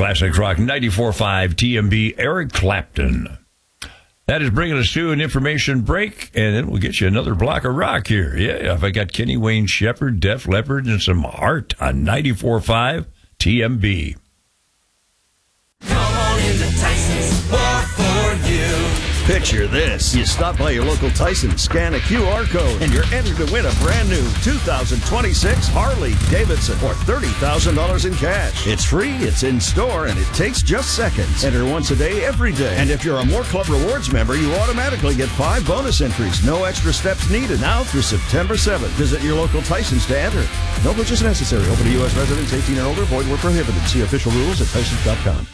Classic Rock 94.5 TMB, Eric Clapton. That is bringing us to an information break, and then we'll get you another block of rock here. Yeah, I got Kenny Wayne Shepherd, Def Leppard, and some Heart on 94.5 TMB. Come on into Tyson's, more for you. Picture this. You stop by your local Tyson, scan a QR code, and you're entered to win a brand new 2026 Harley Davidson or $30,000 in cash. It's free, it's in store, and it takes just seconds. Enter once a day, every day. And if you're a More Club Rewards member, you automatically get 5 bonus entries. No extra steps needed. Now through September 7th. Visit your local Tyson's to enter. No purchase necessary. Open to U.S. residents 18 and older. Void where prohibited. See official rules at Tysons.com.